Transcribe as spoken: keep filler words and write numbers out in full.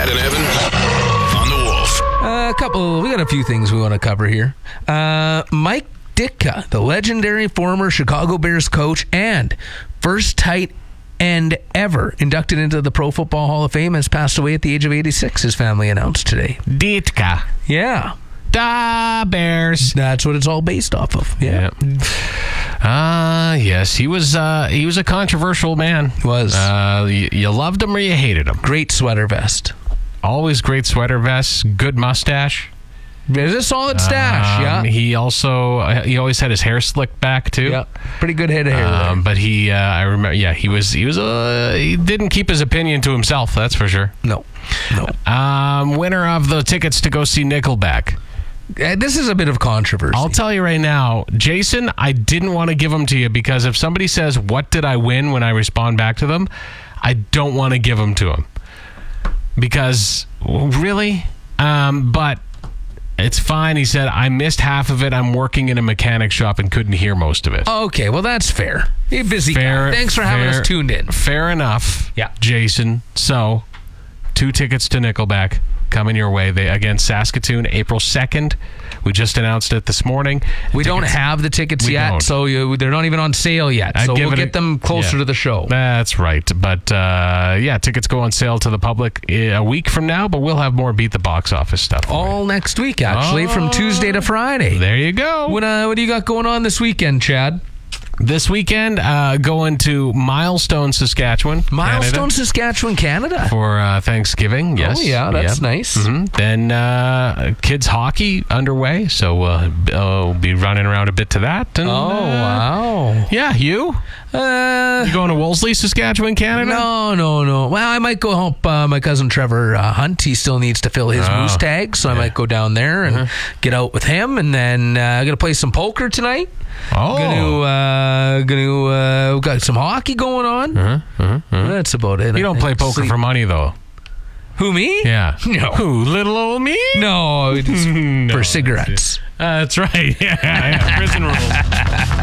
Chad and Evan on the Wolf. Uh, a couple, we got a few things we want to cover here. Uh, Mike Ditka, the legendary former Chicago Bears coach and first tight end ever inducted into the Pro Football Hall of Fame, has passed away at the age of eighty-six, his family announced today. Ditka. Yeah. Da Bears. That's what it's all based off of. Yeah. Ah, uh, yes. He was uh, he was a controversial man. Was. Uh, you, you loved him or you hated him. Great sweater vest. Always great sweater vests. Good mustache. Is a solid stash, um, yeah. He also, he always had his hair slicked back, too. Yeah, pretty good head of hair um, there. But he, uh, I remember, yeah, he was, he was, uh, he didn't keep his opinion to himself, that's for sure. No, no. Um, winner of the tickets to go see Nickelback. Uh, this is a bit of controversy. I'll tell you right now, Jason, I didn't want to give them to you because if somebody says, what did I win when I respond back to them, I don't want to give them to them. Because, really? Um, but... It's fine. He said, I missed half of it. I'm working in a mechanic shop and couldn't hear most of it. Okay, well, that's fair. You're busy fair, guy. Thanks for fair, having us tuned in. Fair enough, yeah, Jason. So, two tickets to Nickelback coming your way. They again, Saskatoon, April second. We just announced it this morning. We tickets, don't have the tickets we yet, don't. so you, they're not even on sale yet. I'd so give we'll it get a, them closer yeah, to the show. That's right. But, uh, yeah, tickets go on sale to the public a week from now, but we'll have more Beat the Box Office stuff. All next week, actually, oh, from Tuesday to Friday. There you go. What, uh, what do you got going on this weekend, Chad? This weekend, uh, going to Milestone, Saskatchewan. Milestone, Canada, Saskatchewan, Canada. For uh, Thanksgiving, yes. Oh, yeah, that's yep. nice. Mm-hmm. Then uh, kids hockey underway, so uh, I'll be running around a bit to that. And, oh, uh, wow. Yeah, you? Uh, you going to Wolseley, Saskatchewan, Canada? No, no, no. Well, I might go help uh, my cousin Trevor uh, hunt. He still needs to fill his oh, moose tag, so yeah. I might go down there and uh-huh. get out with him. And then uh, I'm going to play some poker tonight. Oh. Gonna, uh, gonna, uh, we got some hockey going on. Uh-huh, uh-huh, uh-huh. That's about it. You don't play poker Sleep. for money, though. Who, me? Yeah. No. Who, little old me? No, it's no, for cigarettes. Uh, that's right. Yeah, yeah. Prison rules.